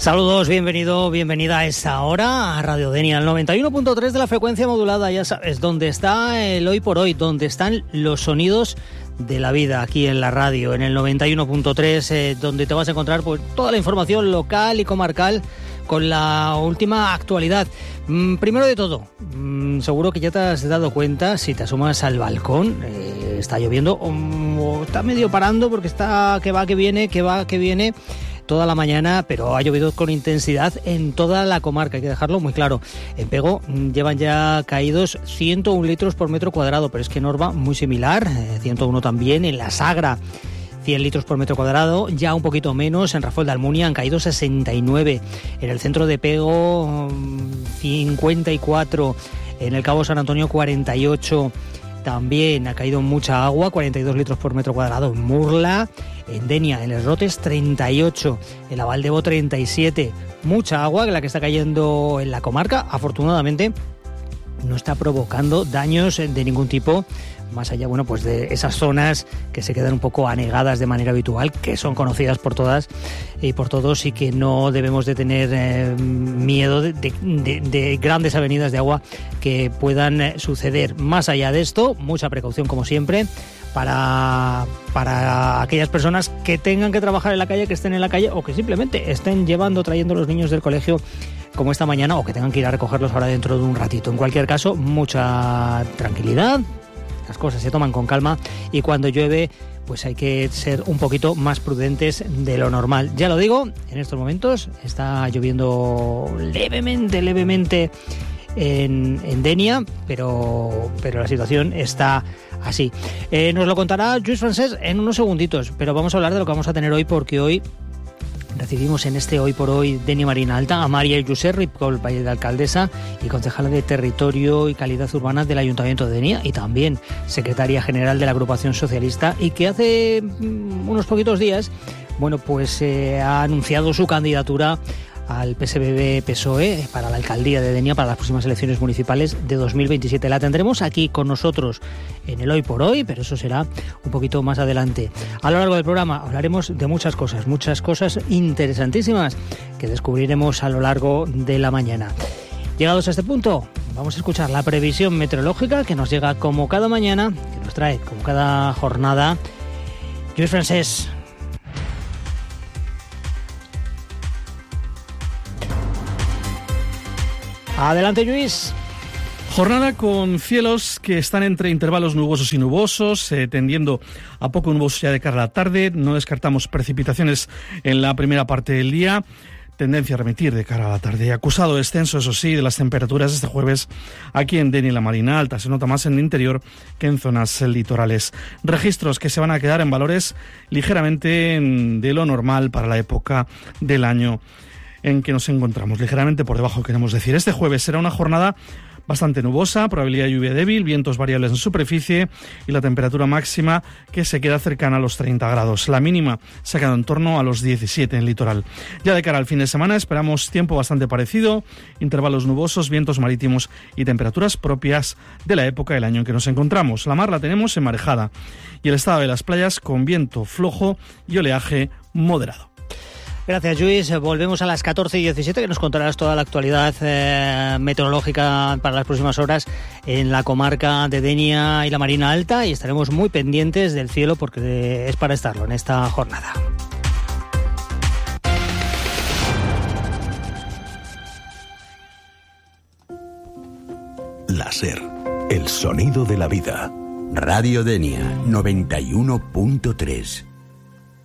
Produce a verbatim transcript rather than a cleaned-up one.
Saludos, bienvenido, bienvenida a esta hora a Radio Denia, el noventa y uno punto tres de la frecuencia modulada. Ya sabes, donde está el hoy por hoy, donde están los sonidos de la vida aquí en la radio, en el noventa y uno punto tres, eh, donde te vas a encontrar pues, toda la información local y comarcal con la última actualidad. Mm, primero de todo, mm, seguro que ya te has dado cuenta, si te asomas al balcón, eh, está lloviendo o, o está medio parando porque está que va, que viene, que va, que viene toda la mañana, pero ha llovido con intensidad en toda la comarca, hay que dejarlo muy claro. En Pego llevan ya caídos ciento un litros por metro cuadrado, pero es que en Orba muy similar, eh, ciento uno también, en La Sagra cien litros por metro cuadrado, ya un poquito menos, en Rafael de Almunia han caído sesenta y nueve, en el centro de Pego cincuenta y cuatro, en el Cabo San Antonio cuarenta y ocho, también ha caído mucha agua, cuarenta y dos litros por metro cuadrado en Murla, en Denia, en Les Rotes treinta y ocho, en la Valdebo treinta y siete, mucha agua la que está cayendo en la comarca. Afortunadamente no está provocando daños de ningún tipo, más allá, bueno, pues de esas zonas que se quedan un poco anegadas de manera habitual, que son conocidas por todas y por todos, y que no debemos de tener eh, miedo de, de, de, de grandes avenidas de agua que puedan eh, suceder. Más allá de esto, mucha precaución como siempre para, para aquellas personas que tengan que trabajar en la calle, que estén en la calle o que simplemente estén llevando, trayendo los niños del colegio como esta mañana, o que tengan que ir a recogerlos ahora dentro de un ratito. En cualquier caso, mucha tranquilidad. Las cosas se toman con calma y cuando llueve pues hay que ser un poquito más prudentes de lo normal. Ya lo digo, en estos momentos está lloviendo levemente, levemente en, en Denia, pero, pero la situación está así. Eh, nos lo contará Lluís Francés en unos segunditos, pero vamos a hablar de lo que vamos a tener hoy, porque hoy recibimos en este Hoy por Hoy Denia Marina Alta a María José Ripol, de alcaldesa y concejala de Territorio y Calidad Urbana del Ayuntamiento de Denia, y también secretaria general de la agrupación socialista, y que hace unos poquitos días, bueno, pues eh, ha anunciado su candidatura al P S B B-P S O E para la alcaldía de Denia para las próximas elecciones municipales de dos mil veintisiete. La tendremos aquí con nosotros en el Hoy por Hoy, pero eso será un poquito más adelante. A lo largo del programa hablaremos de muchas cosas, muchas cosas interesantísimas que descubriremos a lo largo de la mañana. Llegados a este punto, vamos a escuchar la previsión meteorológica que nos llega como cada mañana, que nos trae como cada jornada Lluís Francés. Adelante, Lluís. Jornada con cielos que están entre intervalos nubosos y nubosos, eh, tendiendo a poco nuboso ya de cara a la tarde. No descartamos precipitaciones en la primera parte del día. Tendencia a remitir de cara a la tarde. Acusado descenso, eso sí, de las temperaturas este jueves aquí en Denia y la Marina Alta. Se nota más en el interior que en zonas litorales. Registros que se van a quedar en valores ligeramente de lo normal para la época del año en que nos encontramos, ligeramente por debajo, queremos decir. Este jueves será una jornada bastante nubosa, probabilidad de lluvia débil, vientos variables en superficie y la temperatura máxima que se queda cercana a los treinta grados. La mínima se ha quedado en torno a los diecisiete en el litoral. Ya de cara al fin de semana esperamos tiempo bastante parecido, intervalos nubosos, vientos marítimos y temperaturas propias de la época del año en que nos encontramos. La mar la tenemos enmarejada y el estado de las playas con viento flojo y oleaje moderado. Gracias, Lluís. Volvemos a las catorce y diecisiete, que nos contarás toda la actualidad eh, meteorológica para las próximas horas en la comarca de Denia y la Marina Alta, y estaremos muy pendientes del cielo porque es para estarlo en esta jornada. La SER, el sonido de la vida. Radio Denia noventa y uno punto tres.